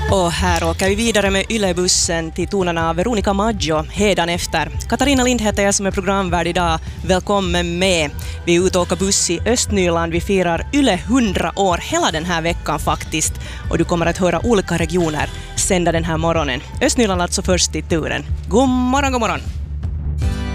Och här åker vi vidare med Yle-bussen till tonerna av Veronica Maggio hedan efter. Katarina Lind heter jag som är programvärd idag. Välkommen med. Vi är ute och åker buss i Östnyland. Vi firar Yle 100 år hela den här veckan faktiskt. Och du kommer att höra olika regioner sända den här morgonen. Östnyland alltså först i turen. God morgon, god morgon.